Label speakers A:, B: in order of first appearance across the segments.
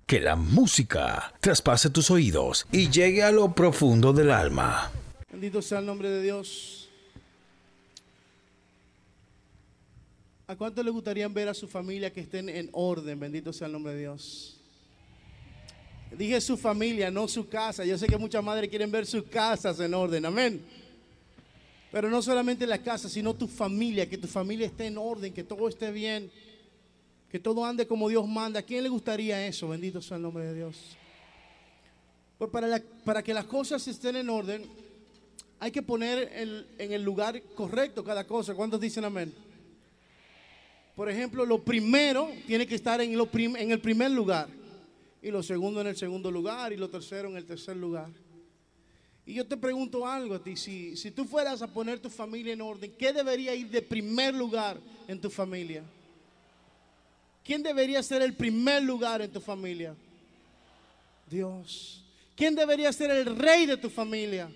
A: Que la música traspase tus oídos y llegue a lo profundo del alma.
B: Bendito sea el nombre de Dios. ¿A cuánto le gustaría ver a su familia que estén en orden? Bendito sea el nombre de Dios. Dije su familia, no su casa. Yo sé que muchas madres quieren ver sus casas en orden, amén. Pero no solamente la casa, sino tu familia, que tu familia esté en orden, que todo esté bien, que todo ande como Dios manda. ¿A quién le gustaría eso? Bendito sea el nombre de Dios. Pues para que las cosas estén en orden, hay que poner en el lugar correcto cada cosa. ¿Cuántos dicen amén? Por ejemplo, lo primero tiene que estar en el primer lugar. Y lo segundo en el segundo lugar. Y lo tercero en el tercer lugar. Y yo te pregunto algo a ti. Si tú fueras a poner tu familia en orden, ¿qué debería ir de primer lugar en tu familia? ¿Quién debería ser el primer lugar en tu familia? Dios. ¿Quién debería ser el rey de tu familia?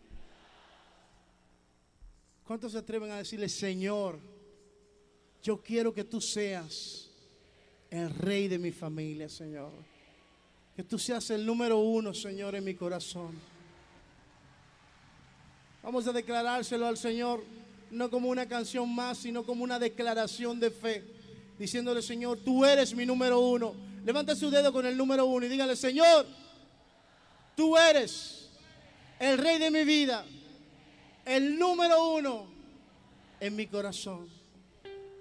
B: ¿Cuántos se atreven a decirle: Señor, yo quiero que tú seas el rey de mi familia, Señor? Que tú seas el número uno, Señor, en mi corazón. Vamos a declarárselo al Señor, no como una canción más, sino como una declaración de fe, diciéndole: Señor, tú eres mi número uno. Levanta su dedo con el número uno y dígale: Señor, tú eres el rey de mi vida, el número uno en mi corazón.